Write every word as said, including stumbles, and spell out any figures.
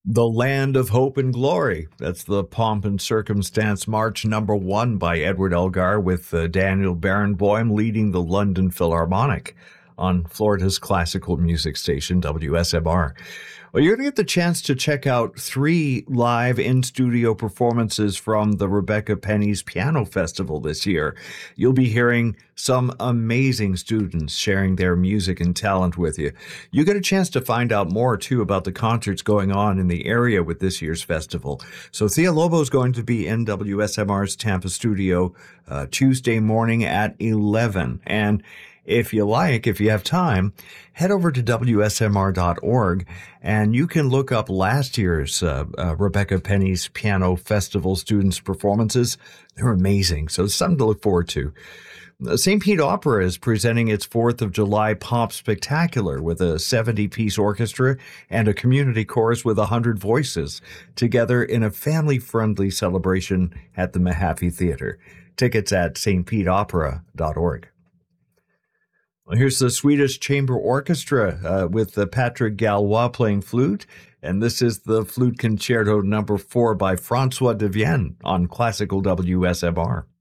The Land of Hope and Glory. That's the Pomp and Circumstance March number one by Edward Elgar with uh, Daniel Barenboim leading the London Philharmonic on Florida's classical music station, W S M R. Well, you're going to get the chance to check out three live in-studio performances from the Rebecca Penny's Piano Festival this year. You'll be hearing some amazing students sharing their music and talent with you. You get a chance to find out more, too, about the concerts going on in the area with this year's festival. So Thea Lobo is going to be in W S M R's Tampa studio uh, Tuesday morning at eleven. And if you like, if you have time, head over to W S M R dot org and you can look up last year's uh, uh, Rebecca Penny's Piano Festival students' performances. They're amazing, so it's something to look forward to. Saint Pete Opera is presenting its fourth of July Pop Spectacular with a seventy-piece orchestra and a community chorus with one hundred voices together in a family-friendly celebration at the Mahaffey Theater. Tickets at S T Pete Opera dot org. Well, here's the Swedish Chamber Orchestra uh, with uh, Patrick Gallois playing flute, and this is the Flute Concerto number four by Francois de Vienne on Classical W S M R.